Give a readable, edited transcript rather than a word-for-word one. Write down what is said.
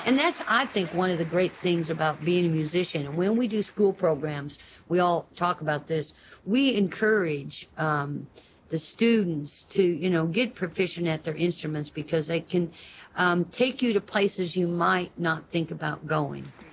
And that's, I think, one of the great things about being a musician. And when we do school programs, we all talk about this. We encourage the students to, get proficient at their instruments because they can take you to places you might not think about going.